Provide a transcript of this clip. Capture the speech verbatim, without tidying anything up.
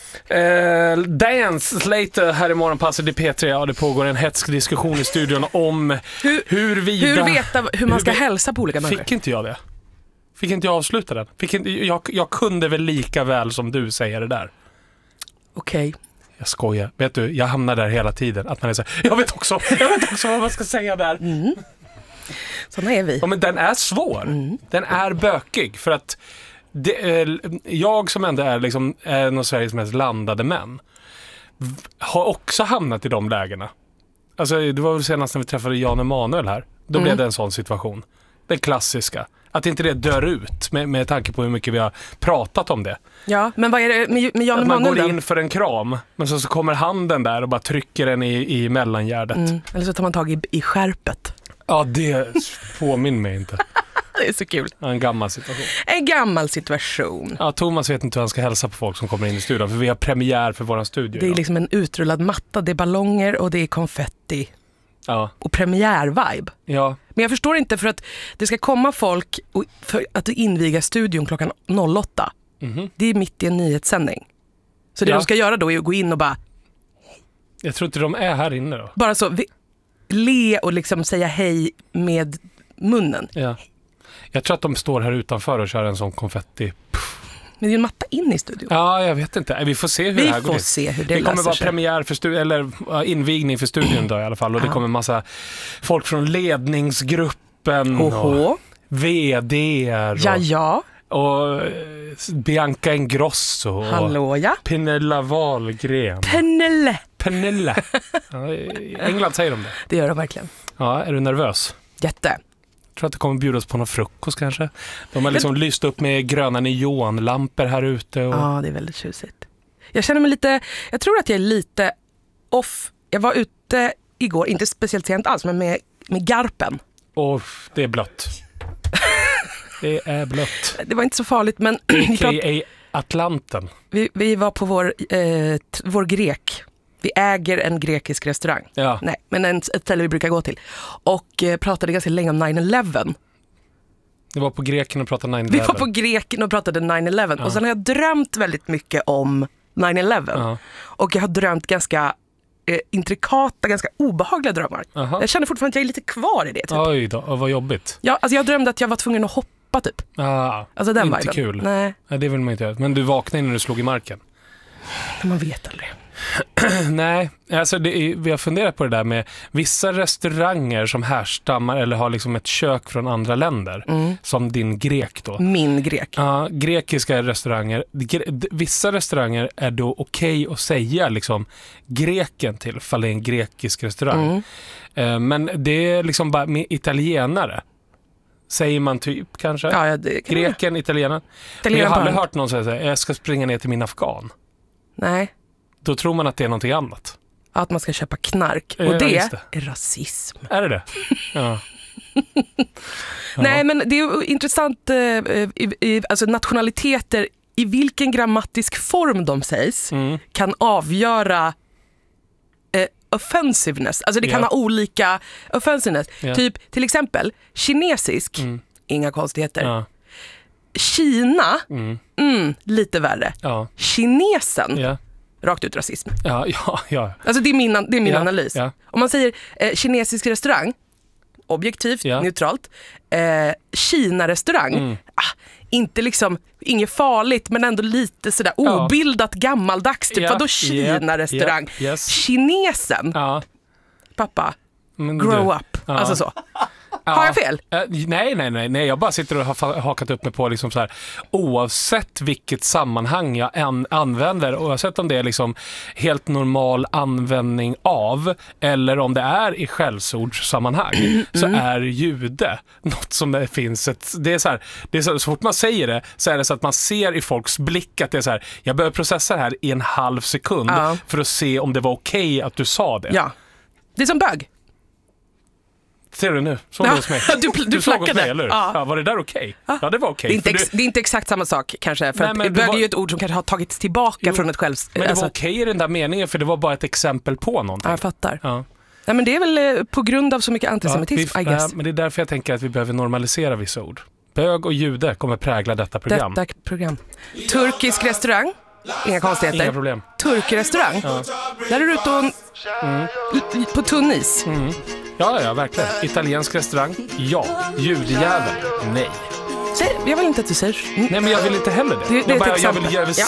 Eh, Dance Slater här i Morgonpasset i P tre. Ja, det pågår en hetsk diskussion i studion om hur, hur vida... Hur veta hur man ska hur, hälsa på olika människor. Fick inte jag det? Fick inte jag avsluta den? Fick inte, jag, jag kunde väl lika väl som du säger det där. Okej. Okay. Jag skojar. Vet du, jag hamnar där hela tiden. Att man är så här, jag vet också, jag vet också vad man ska säga där. Mm. Såna är vi. Ja, men den är svår. Mm. Den är bökig. För att det, eh, jag som ändå är liksom en av Sveriges mest landade män har också hamnat i de lägena. Alltså, det var väl senast när vi träffade Jan Emanuel här. Då mm. blev det en sån situation. Det klassiska. Att inte det dör ut med, med tanke på hur mycket vi har pratat om det. Ja, men vad är det med, med Jan Emanuel? Man går in för en kram, men så, så kommer handen där och bara trycker den i, i mellangärdet. Mm. Eller så tar man tag i, i skärpet. Ja, det påminner mig inte. Det är så kul. En gammal situation. En gammal situation. Ja, Thomas vet inte hur han ska hälsa på folk som kommer in i studion. För vi har premiär för våran studio. Det är idag. liksom en utrullad matta. Det är ballonger och det är konfetti. Ja. Och premiärvibe. Ja. Men jag förstår inte, för att det ska komma folk och för att inviga studion klockan åtta. Mm-hmm. Det är mitt i en nyhetssändning. Så det ja. de ska göra då är att gå in och bara... Jag tror inte de är här inne då. Bara så, vi, le och liksom säga hej med munnen. Ja. Jag tror att de står här utanför och kör en sån konfetti. Men det är en matta in i studion. Ja, jag vet inte. Vi får se hur vi det här går får till. Se hur det det kommer vara sig. premiär för stu- eller uh, invigning för studion då i alla fall. Och ja. det kommer massa folk från ledningsgruppen. Oho. Och vd:ar. Ja, ja. Och uh, Bianca Ingrosso. Hallå, ja. Pernilla Wahlgren. Pernille. Pernille. Ja, i England säger de det. Det gör de verkligen. Ja, är du nervös? Jätte. Jag tror att det kommer bjudas på någon frukost kanske. De har liksom Men... lyst upp med gröna neonlampor här ute. Och... Ja, det är väldigt tjusigt. Jag känner mig lite, jag tror att jag är lite off. Jag var ute igår, inte speciellt sent alls, men med, med Garpen. Och det är blött. Det är blött. Det var inte så farligt, men... A K A Atlanten. Vi, vi var på vår, eh, t- vår grek. Vi äger en grekisk restaurang. Ja. Nej, men en, ett ställe vi brukar gå till. Och eh, pratade ganska länge om nine eleven. Det var på greken och pratade nine Vi eleven. var på greken och pratade nine eleven. Ja. Och sen har jag drömt väldigt mycket om nine eleven. Ja. Och jag har drömt ganska eh, intrikata, ganska obehagliga drömmar. Aha. Jag känner fortfarande att jag är lite kvar i det. Typ. Oj då, och vad jobbigt. Ja, alltså jag drömde att jag var tvungen att hoppa typ. Ah, alltså den inte viben. Kul. Nej. Nej, det vill man inte göra. Men du vaknade när du slog i marken. Man vet aldrig. Nej, alltså det är, vi har funderat på det där med vissa restauranger som härstammar eller har liksom ett kök från andra länder. Mm. Som din grek då. Min grek. Ja, grekiska restauranger. Gre- vissa restauranger är då okej okay att säga liksom greken till, för det är en grekisk restaurang. Mm. Uh, men det är liksom bara med italienare. Säger man typ kanske? Ja, ja, det kan greken, italienaren. Men jag har aldrig hört någon säga så här, jag ska springa ner till min afghan. Nej. Då tror man att det är någonting annat. Att man ska köpa knark. Och ja, det, det är rasism. Är det det? Ja. Nej, ja. men det är intressant. Eh, i, i, alltså nationaliteter, i vilken grammatisk form de sägs, mm. kan avgöra eh, offensiveness. Alltså det kan yeah. ha olika offensiveness. Yeah. Typ, till exempel, kinesisk, mm. inga konstigheter. Ja. Kina, mm. Mm, lite värre. Ja. Kinesen, yeah. rakt ut rasism. Ja, ja, ja. Alltså det är min, det är min ja, analys. Ja. Om man säger eh, kinesisk restaurang, objektivt, ja. neutralt. Eh, Kina-restaurang, mm. ah, inte liksom, inget farligt, men ändå lite sådär ja. obildat gammaldags. Typ, ja. vadå Kina-restaurang? Yeah. Yeah. Yes. Kinesen, ja. pappa, men grow du. up. Ja. Alltså så. Ja. Har jag fel? Uh, nej, nej, nej, nej. Jag bara sitter och har hakat upp mig på liksom så här, oavsett vilket sammanhang jag an- använder, oavsett om det är liksom helt normal användning av eller om det är i skällsordssammanhang, mm. så är jude något som det finns ett, det är så här, det är så, så fort man säger det så är det så att man ser i folks blick att det är så här, jag behöver processa det här i en halv sekund ja. för att se om det var okej okay att du sa det. Ja, det är som bög. Ser du nu? Såg du hos mig? Du, du, du flackade. Mig, eller? Ja. Ja, var det där okej? Okay? Ja. ja, det var okej. Okay, det, du... det är inte exakt samma sak kanske. För Nej, att bög var... är ju ett ord som kanske har tagits tillbaka jo, från ett själv. Men det alltså... var okej okay i den där meningen, för det var bara ett exempel på någonting. Ja, jag fattar. Ja. Nej, men det är väl på grund av så mycket antisemitism, ja, vi, I guess. Nej, men det är därför jag tänker att vi behöver normalisera vissa ord. Bög och jude kommer prägla detta program. Detta program. Turkisk restaurang. Inga konstigheter. Inga problem. Turkrestaurang. Ja. Där är du ute och... Mm. på tunn is. Mm. Ja, ja, verkligen. Italiensk restaurang, ja. Juljävel, nej. Säg, jag vill inte att du säger... Nej, men jag vill inte heller det. Det- det är jag, ett bara, jag exempel. vill, jag vill Ja.